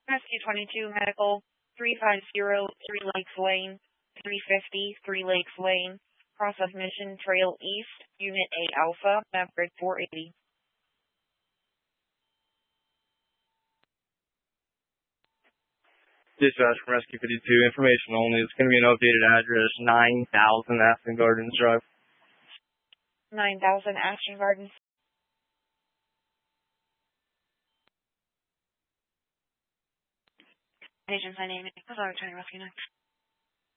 Rescue 22 Medical, 350 Three Lakes Lane, 350 Three Lakes Lane, cross of Mission Trail East, Unit A Alpha, Maverick 480. Dispatch from Rescue 52, information only. It's going to be an updated address, 9000 Aston Gardens Drive. 9000 Aston Gardens. Agent, my name is Returning Rescue next.